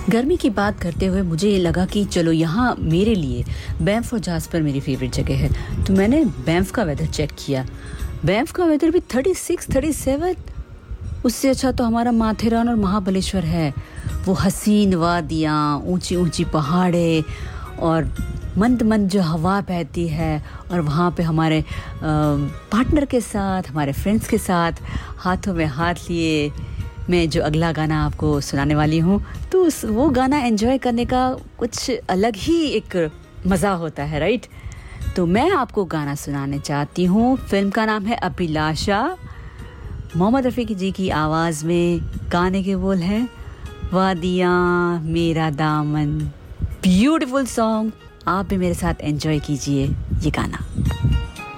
गर्मी की बात करते हुए मुझे ये लगा कि चलो यहाँ मेरे लिए बैंफ और जास्पर मेरी फेवरेट जगह है। तो मैंने बैंफ का वेदर चेक किया। बैंफ का वेदर भी 36 37। उससे अच्छा तो हमारा माथेरान और महाबलेश्वर है। वो हसीन वादियाँ, ऊंची ऊंची पहाड़े और मंद मंद जो हवा बहती है, और वहाँ पे हमारे पार्टनर के साथ, हमारे फ्रेंड्स के साथ हाथों में हाथ लिए मैं जो अगला गाना आपको सुनाने वाली हूँ, तो वो गाना एंजॉय करने का कुछ अलग ही एक मज़ा होता है, राइट? तो मैं आपको गाना सुनाने चाहती हूँ। फिल्म का नाम है अभिलाषा। मोहम्मद रफ़ी जी की आवाज़ में गाने के बोल हैं वादियाँ मेरा दामन। ब्यूटीफुल सॉन्ग, आप भी मेरे साथ एंजॉय कीजिए ये गाना।